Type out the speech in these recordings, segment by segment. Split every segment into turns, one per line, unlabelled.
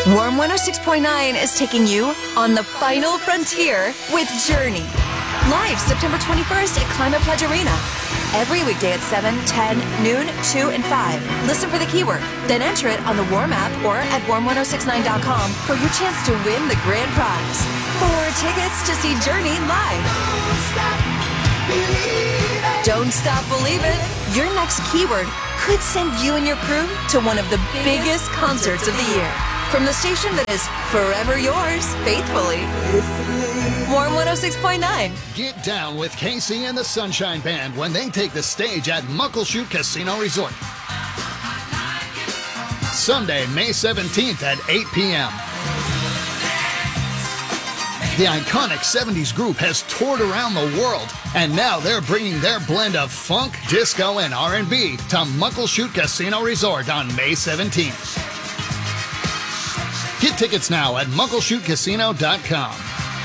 Warm 106.9 is taking you on the final frontier with Journey. Live September 21st at Climate Pledge Arena. Every weekday at 7, 10, noon, 2, and 5. Listen for the keyword, then enter it on the Warm app or at warm1069.com for your chance to win the grand prize. 4 tickets to see Journey live. Don't stop believing. Your next keyword could send you and your crew to one of the biggest concerts of the year. From the station that is forever yours, faithfully. Warm 106.9.
Get down with Casey and the Sunshine Band when they take the stage at Muckleshoot Casino Resort. Sunday, May 17th at 8 p.m. The iconic 70s group has toured around the world, and now they're bringing their blend of funk, disco, and R&B to Muckleshoot Casino Resort on May 17th. Get tickets now at muckleshootcasino.com.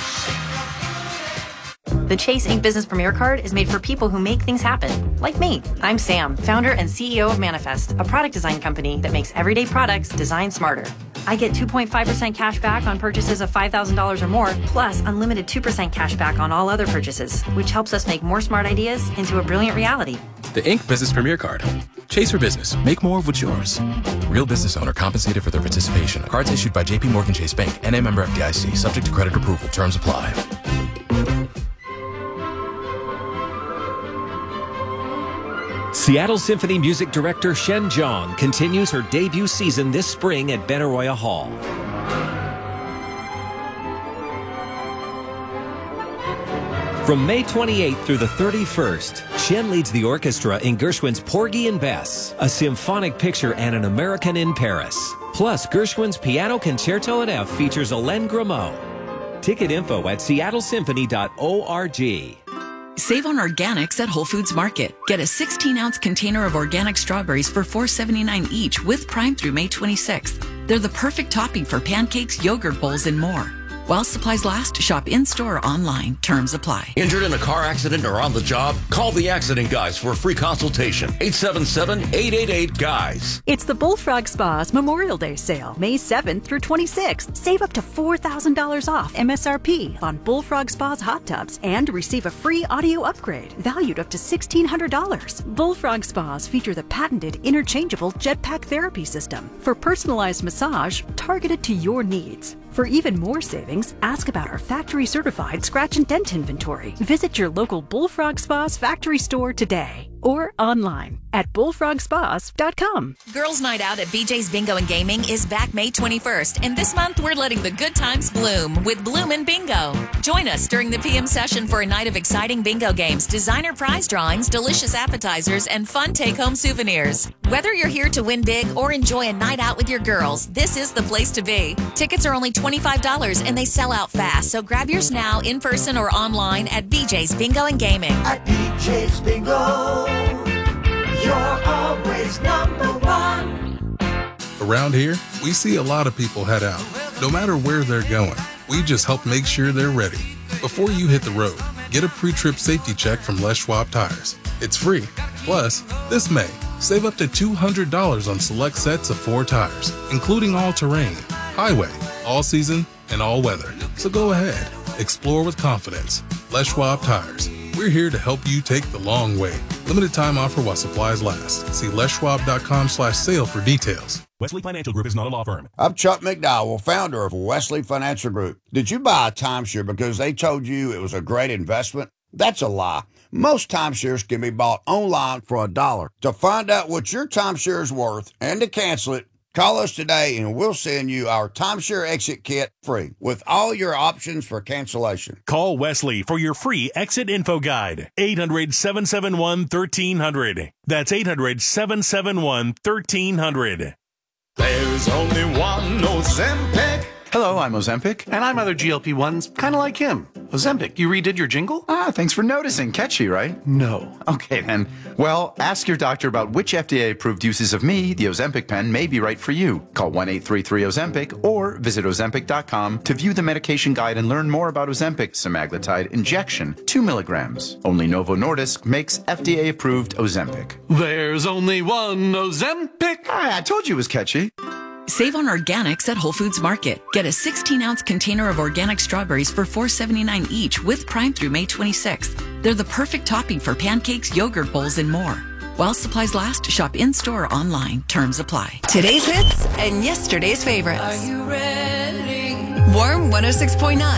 The Chase Ink Business Premier Card is made for people who make things happen, like me. I'm Sam, founder and CEO of Manifest, a product design company that makes everyday products designed smarter. I get 2.5% cash back on purchases of $5,000 or more, plus unlimited 2% cash back on all other purchases, which helps us make more smart ideas into a brilliant reality.
The Ink Business Premier Card. Chase for business. Make more of what's yours. Real business owner compensated for their participation. Cards issued by J.P. Morgan Chase Bank. N.A. member FDIC. Subject to credit approval. Terms apply.
Seattle Symphony music director Shen Zhang continues her debut season this spring at Benaroya Hall. From May 28th through the 31st, Shen leads the orchestra in Gershwin's Porgy and Bess, a symphonic picture and an American in Paris. Plus, Gershwin's Piano Concerto in F features Alain Grimaud. Ticket info at seattleSymphony.org.
Save on organics at Whole Foods Market. Get a 16-ounce container of organic strawberries for $4.79 each with Prime through May 26th. They're the perfect topping for pancakes, yogurt bowls, and more. While supplies last, shop in-store or online. Terms apply.
Injured in a car accident or on the job? Call the Accident Guys for a free consultation. 877-888-GUYS.
It's the Bullfrog Spa's Memorial Day sale, May 7th through 26th. Save up to $4,000 off MSRP on Bullfrog Spa's hot tubs and receive a free audio upgrade valued up to $1,600. Bullfrog Spas feature the patented interchangeable jetpack therapy system for personalized massage targeted to your needs. For even more savings, ask about our factory-certified scratch and dent inventory. Visit your local Bullfrog Spas factory store today or online at bullfrogspas.com.
Girls' Night Out at BJ's Bingo and Gaming is back May 21st, and this month we're letting the good times bloom with Bloomin' Bingo. Join us during the PM session for a night of exciting bingo games, designer prize drawings, delicious appetizers, and fun take-home souvenirs. Whether you're here to win big or enjoy a night out with your girls, this is the place to be. Tickets are only $25 and they sell out fast, so grab yours now in person or online at BJ's Bingo and Gaming.
At BJ's Bingo, you're always number one.
Around here, we see a lot of people head out. No matter where they're going, we just help make sure they're ready. Before you hit the road, get a pre-trip safety check from Les Schwab Tires. It's free. Plus, this May, save up to $200 on select sets of 4 tires, including all-terrain, highway, all-season, and all-weather. So go ahead. Explore with confidence. Les Schwab Tires. We're here to help you take the long way. Limited time offer while supplies last. See leschwab.com/sale for details.
Wesley Financial Group is not a law firm.
I'm Chuck McDowell, founder of Wesley Financial Group. Did you buy a timeshare because they told you it was a great investment? That's a lie. Most timeshares can be bought online for $1. To find out what your timeshare is worth and to cancel it, call us today and we'll send you our timeshare exit kit free with all your options for cancellation.
Call Wesley for your free exit info guide. 800-771-1300. That's 800-771-1300.
There's only one Ozempic.
Hello, I'm Ozempic, and I'm other GLP-1s, kind of like him. Ozempic, you redid your jingle?
Thanks for noticing. Catchy, right?
No.
Okay, then. Well, ask your doctor about which FDA-approved uses of me, the Ozempic pen, may be right for you. Call 1-833-OZEMPIC or visit Ozempic.com to view the medication guide and learn more about Ozempic semaglutide injection, 2 milligrams. Only Novo Nordisk makes FDA-approved Ozempic.
There's only one Ozempic.
I told you it was catchy.
Save on organics at Whole Foods Market. Get a 16-ounce container of organic strawberries for $4.79 each with Prime through May 26th. They're the perfect topping for pancakes, yogurt bowls, and more. While supplies last, shop in-store or online. Terms apply.
Today's hits and yesterday's favorites.
Are you ready?
Warm 106.9.